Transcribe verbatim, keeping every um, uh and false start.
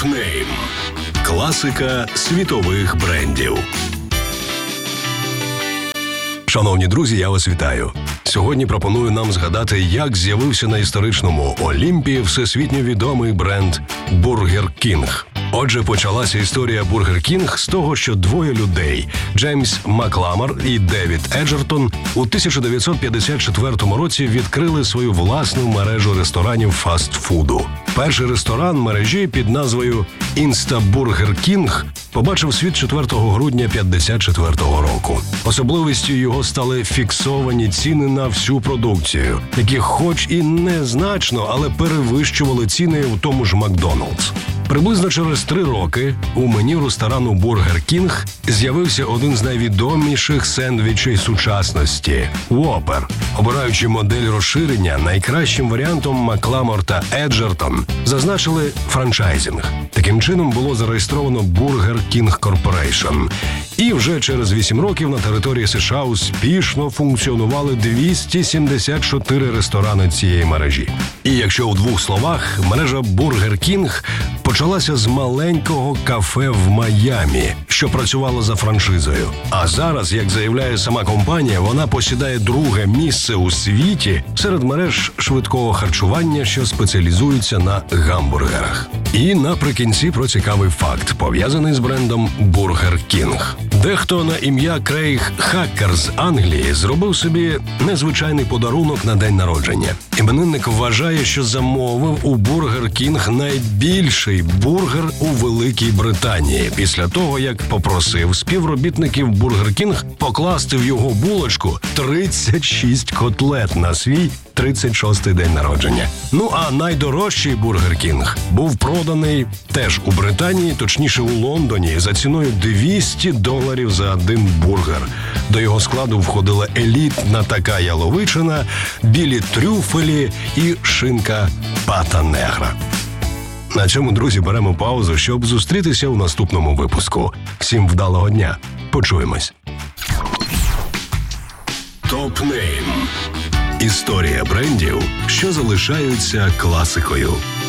Топ-нейм. Класика світових брендів. Шановні друзі, я вас вітаю. Сьогодні пропоную нам згадати, як з'явився на історичному Олімпі всесвітньо відомий бренд Burger King. Отже, почалася історія Burger King з того, що двоє людей – Джеймс Макламар і Девід Еджертон – у тисяча дев'ятсот п'ятдесят четвертому році відкрили свою власну мережу ресторанів фастфуду. Перший ресторан мережі під назвою Insta Burger King побачив світ четвертого грудня п'ятдесят четвертого року. Особливістю його стали фіксовані ціни на всю продукцію, які хоч і незначно, але перевищували ціни у тому ж Макдональдс. Приблизно через три роки у меню ресторану Burger King з'явився один з найвідоміших сендвічей сучасності – Whopper. Обираючи модель розширення, найкращим варіантом Макламор та Еджертон зазначили франчайзинг. Таким чином було зареєстровано Burger King Corporation. І вже через вісім років на території США успішно функціонували двісті сімдесят чотири ресторани цієї мережі. І якщо у двох словах, мережа Burger King почалася з маленького кафе в Майамі, що працювало за франшизою. А зараз, як заявляє сама компанія, вона посідає друге місце у світі серед мереж швидкого харчування, що спеціалізуються на гамбургерах. І наприкінці про цікавий факт, пов'язаний з брендом Burger King. Дехто на ім'я Крейг Хакер з Англії зробив собі незвичайний подарунок на день народження. Іменинник вважає, що замовив у Burger King найбільший бургер у Великій Британії після того, як попросив співробітників Burger King покласти в його булочку тридцять шість котлет на свій тридцять шостий день народження. Ну а найдорожчий Burger King був проданий теж у Британії, точніше у Лондоні, за ціною двісті доларів за один бургер. До його складу входила елітна така яловичина, білі трюфелі і шинка пата негра. На цьому, друзі, беремо паузу, щоб зустрітися у наступному випуску. Всім вдалого дня. Почуємось. Топ-нейм. Історія брендів, що залишаються класикою.